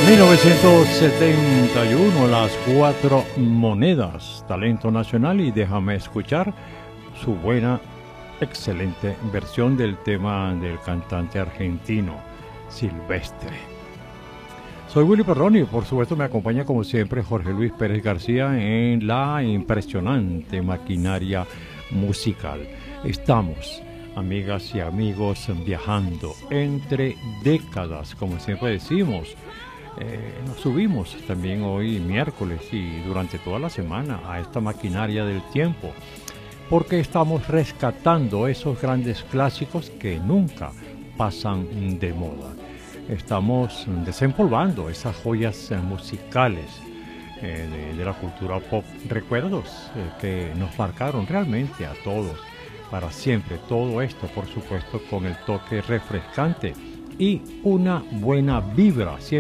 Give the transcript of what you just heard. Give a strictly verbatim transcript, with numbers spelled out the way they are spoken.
mil novecientos setenta y uno, Las Cuatro Monedas, talento nacional, y déjame escuchar su buena, excelente versión del tema del cantante argentino Silvestre. Soy Willy Perroni y por supuesto me acompaña como siempre Jorge Luis Pérez García en la impresionante maquinaria musical. Estamos, amigas y amigos, viajando entre décadas, como siempre decimos. Eh, nos subimos también hoy miércoles y durante toda la semana a esta maquinaria del tiempo, porque estamos rescatando esos grandes clásicos que nunca pasan de moda. Estamos desempolvando esas joyas musicales eh, de, de la cultura pop, recuerdos eh, que nos marcaron realmente a todos para siempre. Todo esto, por supuesto, con el toque refrescante y una buena vibra siempre